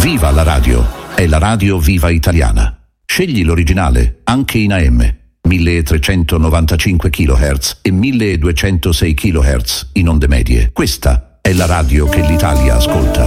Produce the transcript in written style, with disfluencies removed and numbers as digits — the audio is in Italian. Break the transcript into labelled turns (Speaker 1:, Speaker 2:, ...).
Speaker 1: Viva la radio! È la radio viva italiana. Scegli l'originale, anche in AM. 1395 kHz e 1206 kHz in onde medie. Questa è la radio che l'Italia ascolta.